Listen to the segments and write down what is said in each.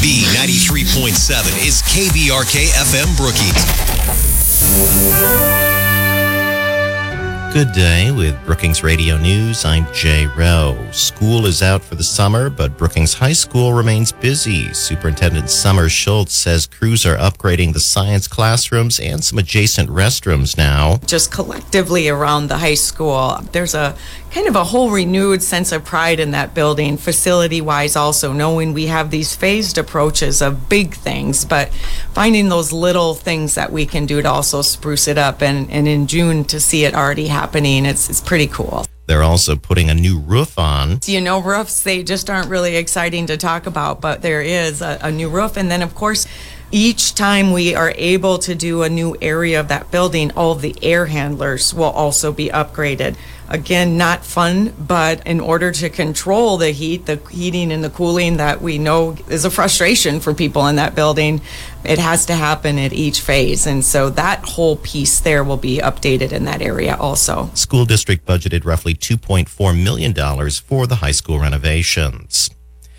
B93.7 is KVRK FM Brookings. Good day with Brookings Radio News. I'm Jay Rowe. School is out for the summer, but Brookings High School remains busy. Superintendent Summer Schultz says crews are upgrading the science classrooms and some adjacent restrooms now. Just collectively around the high school, there's a kind of a whole renewed sense of pride in that building, facility-wise also, knowing we have these phased approaches of big things, but finding those little things that we can do to also spruce it up. And in June, to see it already happening, it's pretty cool. They're also putting a new roof on. You know, roofs, they just aren't really exciting to talk about, but there is a new roof. And then, of course, each time we are able to do a new area of that building, all of the air handlers will also be upgraded. Again, not fun, but in order to control the heat, the heating and the cooling that we know is a frustration for people in that building, it has to happen at each phase. And so that whole piece there will be updated in that area also. School district budgeted roughly $2.4 million for the high school renovations.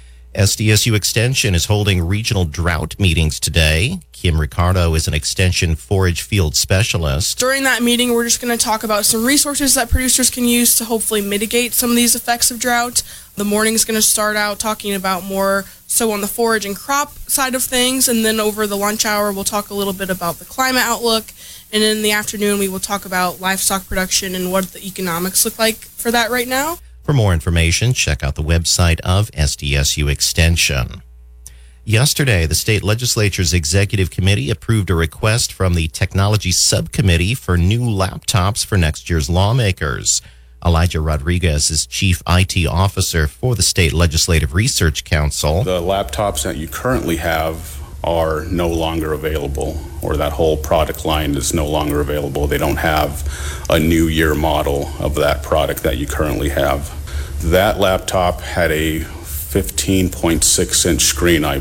SDSU Extension is holding regional drought meetings today. Kim Ricardo is an Extension forage field specialist. During that meeting, we're just going to talk about some resources that producers can use to hopefully mitigate some of these effects of drought. The morning is going to start out talking about more so on the forage and crop side of things, and then over the lunch hour, we'll talk a little bit about the climate outlook, and in the afternoon, we will talk about livestock production and what the economics look like for that right now. For more information, check out the website of SDSU Extension. Yesterday, the state legislature's executive committee approved a request from the technology subcommittee for new laptops for next year's lawmakers. Elijah Rodriguez is chief IT officer for the State Legislative Research Council. The laptops that you currently have are no longer available, or that whole product line is no longer available. They don't have a new year model of that product that you currently have. That laptop had a 15.6-inch screen, I